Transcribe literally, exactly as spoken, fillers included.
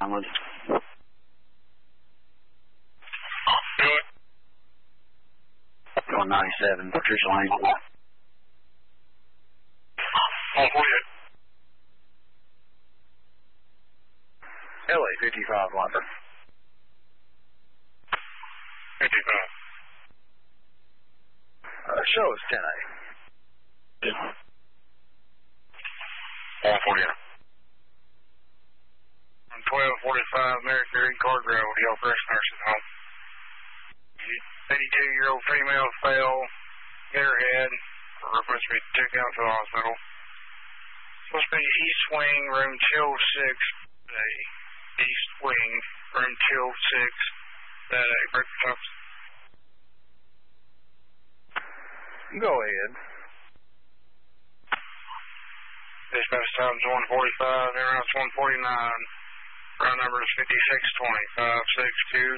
download. Do it. one ninety-seven, Patricia Lane. one forty-eight. L A fifty-five, Viper. fifty-five. Uh, show us ten A. one forty-eight. twelve forty-five, Mary Carey, Carter Road, Hillcrest Nursing Home. eighty-two-year-old female fell, hit her head, supposed to be taken out to the hospital. Supposed to be East Wing, room two oh six, A. East Wing, room two oh six, that A. Breakfast Thompson. Go ahead. Dispatch time's one forty-five, air routes one forty-nine. Round number is fifty-six twenty, five six two